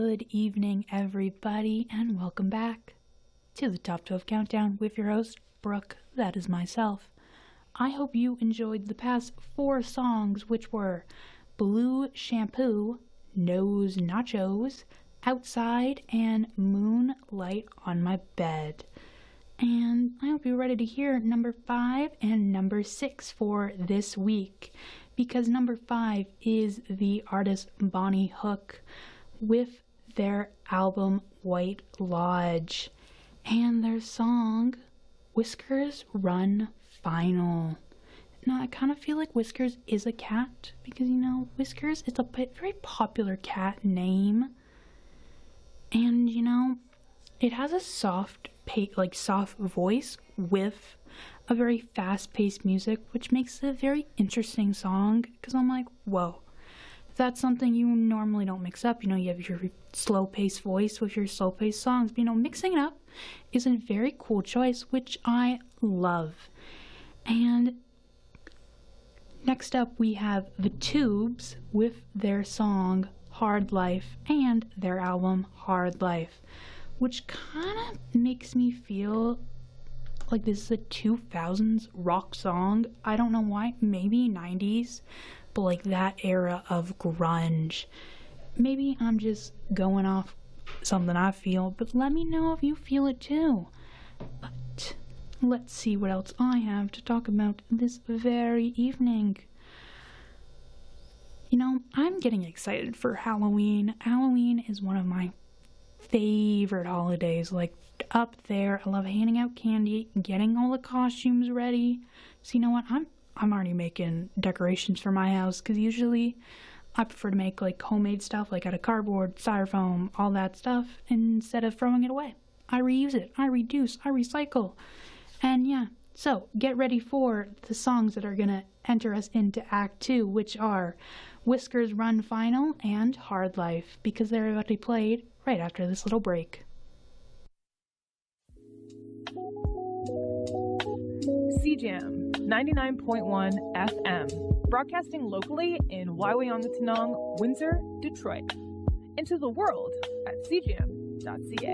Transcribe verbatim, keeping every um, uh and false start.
Good evening, everybody, and welcome back to the Top twelve Countdown with your host, Brooke. That is myself. I hope you enjoyed the past four songs, which were Blue Shampoo, Nose Nachos, Outside, and Moonlight on My Bed. And I hope you're ready to hear number five and number six for this week, because number five is the artist Bonnie Hook with their album White Lodge and their song Whiskers Run Final. Now I kind of feel like Whiskers is a cat because, you know, Whiskers is a very popular cat name, and you know, it has a soft like soft voice with a very fast-paced music, which makes it a very interesting song because I'm like, whoa, that's something you normally don't mix up. You know, you have your slow-paced voice with your slow-paced songs, but you know, mixing it up is a very cool choice, which I love. And next up we have The Tubes with their song Hard Life and their album Hard Life, which kind of makes me feel like this is a two thousands rock song. I don't know why, maybe nineties, but like that era of grunge. Maybe I'm just going off something I feel, but let me know if you feel it too. But let's see what else I have to talk about this very evening. You know, I'm getting excited for Halloween. Halloween is one of my favorite holidays, like up there. I love handing out candy, getting all the costumes ready. So you know what, I'm I'm already making decorations for my house, because usually I prefer to make like homemade stuff, like out of cardboard, styrofoam, all that stuff, instead of throwing it away. I reuse it, I reduce, I recycle. And yeah, so get ready for the songs that are gonna enter us into Act Two, which are Whiskers Run Final and Hard Life, because they're about to be played right after this little break. C Jam ninety-nine point one F M, broadcasting locally in Waiwayangatanong, Windsor, Detroit. Into the world at c jam dot c a.